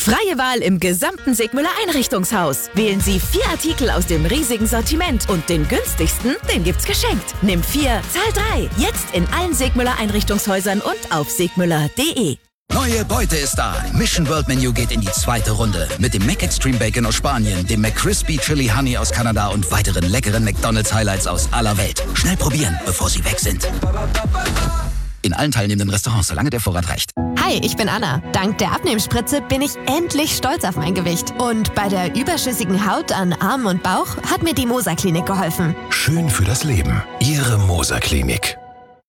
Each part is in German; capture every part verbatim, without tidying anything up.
Freie Wahl im gesamten Sigmüller Einrichtungshaus. Wählen Sie vier Artikel aus dem riesigen Sortiment und den günstigsten, den gibt's geschenkt. Nimm vier, zahl drei. Jetzt in allen Sigmüller Einrichtungshäusern und auf sigmüller punkt de. Neue Beute ist da. Mission World Menu geht in die zweite Runde. Mit dem McExtreme Bacon aus Spanien, dem McCrispy Chili Honey aus Kanada und weiteren leckeren McDonald's Highlights aus aller Welt. Schnell probieren, bevor sie weg sind. In allen teilnehmenden Restaurants, solange der Vorrat reicht. Hi, ich bin Anna. Dank der Abnehmspritze bin ich endlich stolz auf mein Gewicht. Und bei der überschüssigen Haut an Armen und Bauch hat mir die Moser Klinik geholfen. Schön für das Leben. Ihre Moser Klinik.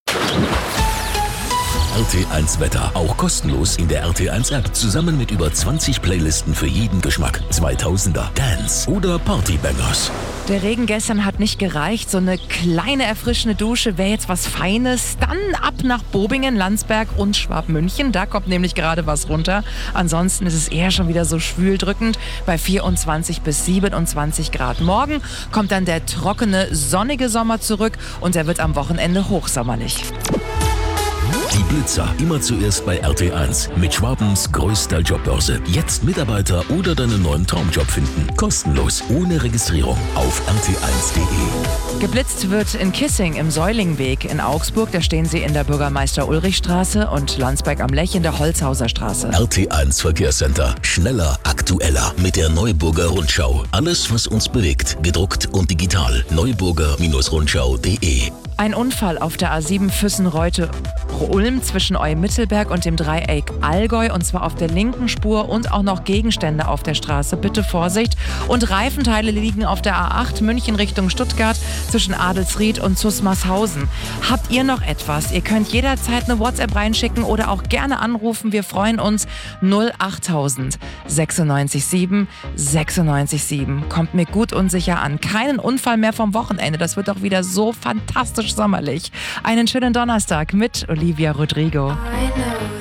R T eins Wetter, auch kostenlos in der R T eins App, zusammen mit über zwanzig Playlisten für jeden Geschmack. zweitausender, Dance oder Partybangers. Der Regen gestern hat nicht gereicht, so eine kleine erfrischende Dusche wäre jetzt was Feines. Dann ab nach Bobingen, Landsberg und Schwabmünchen, da kommt nämlich gerade was runter. Ansonsten ist es eher schon wieder so schwüldrückend bei vierundzwanzig bis siebenundzwanzig Grad. Morgen kommt dann der trockene, sonnige Sommer zurück und er wird am Wochenende hochsommerlich. Die Blitzer, immer zuerst bei R T eins. Mit Schwabens größter Jobbörse. Jetzt Mitarbeiter oder deinen neuen Traumjob finden. Kostenlos, ohne Registrierung. Auf r t eins punkt de. Geblitzt wird in Kissing im Säulingweg in Augsburg. Da stehen sie in der Bürgermeister-Ulrich-Straße und Landsberg am Lech in der Holzhauser Straße. R T eins Verkehrscenter. Schneller, aktueller. Mit der Neuburger Rundschau. Alles, was uns bewegt. Gedruckt und digital. neuburger Rundschau punkt de. Ein Unfall auf der A sieben Füssen-Reute-Ulm zwischen Eumittelberg und dem Dreieck Allgäu, und zwar auf der linken Spur, und auch noch Gegenstände auf der Straße. Bitte Vorsicht. Und Reifenteile liegen auf der A acht München Richtung Stuttgart zwischen Adelsried und Zusmarshausen. Habt ihr noch etwas? Ihr könnt jederzeit eine WhatsApp reinschicken oder auch gerne anrufen. Wir freuen uns. null achttausend sechsundneunzig sieben sechsundneunzig sieben. Kommt mir gut und sicher an. Keinen Unfall mehr vom Wochenende. Das wird doch wieder so fantastisch sommerlich. Einen schönen Donnerstag mit Olivia Rodrigo.